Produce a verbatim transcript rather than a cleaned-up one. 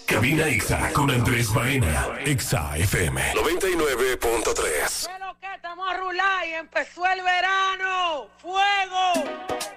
Cabina Exa con Andrés Baena. Exa F M noventa y nueve punto tres. Pero que estamos a rular y empezó el verano. ¡Fuego!